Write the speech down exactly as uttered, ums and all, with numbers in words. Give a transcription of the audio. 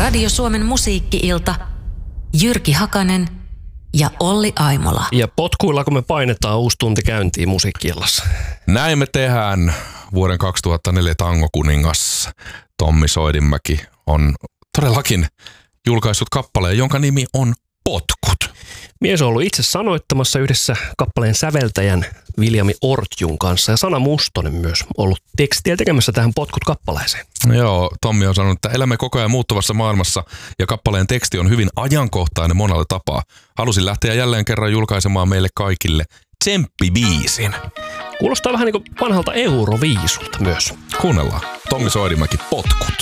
Radio Suomen musiikki-ilta, Jyrki Hakanen ja Olli Aimola. Ja potkuilla, kun me painetaan uusi tunti käyntiin musiikki-illassa. Näin me tehdään. Vuoden kaksituhattaneljä tangokuningas Tommi Soidinmäki on todellakin julkaissut kappaleen, jonka nimi on Potkut. Mies on ollut itse sanoittamassa yhdessä kappaleen säveltäjän Viljami Ortjun kanssa ja Sanna Mustonen myös ollut tekstiä tekemässä tähän Potkut-kappaleeseen. Joo, Tommi on sanonut, että elämme koko ajan muuttuvassa maailmassa ja kappaleen teksti on hyvin ajankohtainen monella tapaa. Halusin lähteä jälleen kerran julkaisemaan meille kaikille tsemppibiisin. Kuulostaa vähän niin kuin vanhalta Euroviisulta myös. Kuunnellaan. Tommi Soidinmäki, Potkut.